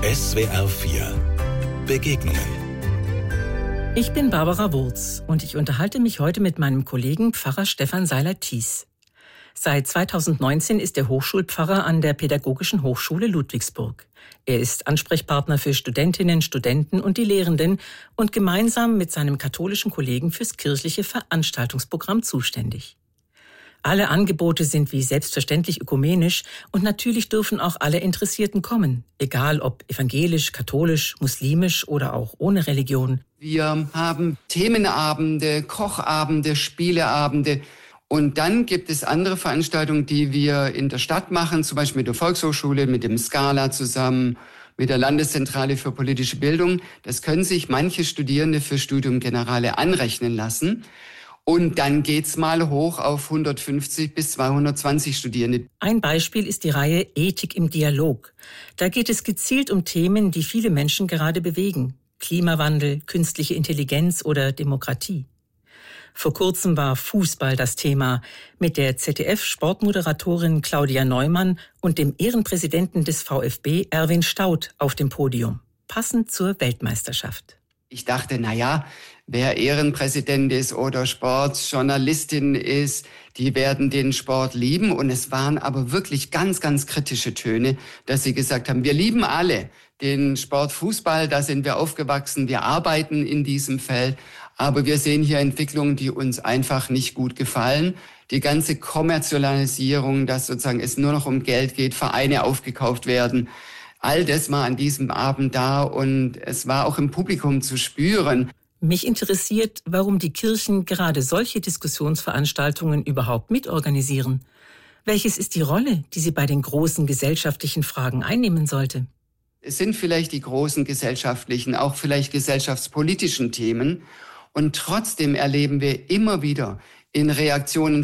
SWR 4 Begegnungen. Ich bin Barbara Wurz und ich unterhalte mich heute mit meinem Kollegen Pfarrer Stefan Seiler-Thies. Seit 2019 ist er Hochschulpfarrer an der Pädagogischen Hochschule Ludwigsburg. Er ist Ansprechpartner für Studentinnen, Studenten und die Lehrenden und gemeinsam mit seinem katholischen Kollegen fürs kirchliche Veranstaltungsprogramm zuständig. Alle Angebote sind wie selbstverständlich ökumenisch und natürlich dürfen auch alle Interessierten kommen, egal ob evangelisch, katholisch, muslimisch oder auch ohne Religion. Wir haben Themenabende, Kochabende, Spieleabende und dann gibt es andere Veranstaltungen, die wir in der Stadt machen, zum Beispiel mit der Volkshochschule, mit dem Scala zusammen, mit der Landeszentrale für politische Bildung. Das können sich manche Studierende für Studium Generale anrechnen lassen. Und dann geht's mal hoch auf 150 bis 220 Studierende. Ein Beispiel ist die Reihe Ethik im Dialog. Da geht es gezielt um Themen, die viele Menschen gerade bewegen. Klimawandel, künstliche Intelligenz oder Demokratie. Vor kurzem war Fußball das Thema, mit der ZDF-Sportmoderatorin Claudia Neumann und dem Ehrenpräsidenten des VfB Erwin Staudt auf dem Podium, passend zur Weltmeisterschaft. Ich dachte, wer Ehrenpräsident ist oder Sportjournalistin ist, die werden den Sport lieben. Und es waren aber wirklich ganz, ganz kritische Töne, dass sie gesagt haben, wir lieben alle den Sport Fußball, da sind wir aufgewachsen, wir arbeiten in diesem Feld. Aber wir sehen hier Entwicklungen, die uns einfach nicht gut gefallen. Die ganze Kommerzialisierung, dass sozusagen es nur noch um Geld geht, Vereine aufgekauft werden. All das war an diesem Abend da und es war auch im Publikum zu spüren. Mich interessiert, warum die Kirchen gerade solche Diskussionsveranstaltungen überhaupt mitorganisieren. Welches ist die Rolle, die sie bei den großen gesellschaftlichen Fragen einnehmen sollte? Es sind vielleicht die großen gesellschaftlichen, auch vielleicht gesellschaftspolitischen Themen. Und trotzdem erleben wir immer wieder in Reaktionen